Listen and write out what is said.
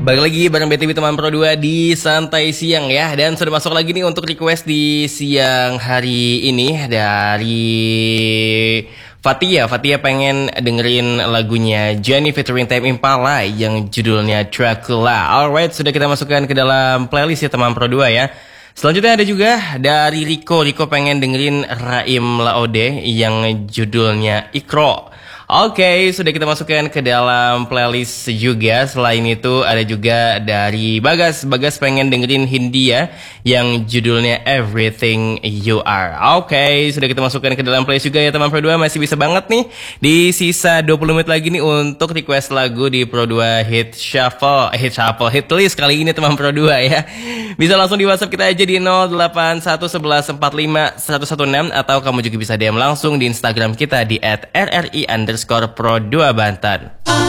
Balik lagi bareng BTW teman Pro 2 di Santai Siang ya. Dan sudah masuk lagi nih untuk request di siang hari ini dari Fatia. Fatia pengen dengerin lagunya Jenny featuring Tame Impala yang judulnya Dracula. Alright, sudah kita masukkan ke dalam playlist ya teman Pro 2 ya. Selanjutnya ada juga dari Rico. Rico pengen dengerin Raim Laode yang judulnya Ikro. Oke, sudah kita masukkan ke dalam playlist juga. Selain itu ada juga dari Bagas. Bagas pengen dengerin Hindia yang judulnya Everything You Are. Oke, sudah kita masukkan ke dalam playlist juga ya teman Pro 2. Masih bisa banget nih di sisa 20 menit lagi nih untuk request lagu di Pro 2 Hit Shuffle, Hit List kali ini teman Pro 2 ya. Bisa langsung di WhatsApp kita aja di 08111451116 atau kamu juga bisa DM langsung di Instagram kita di @rri_pro2bantan.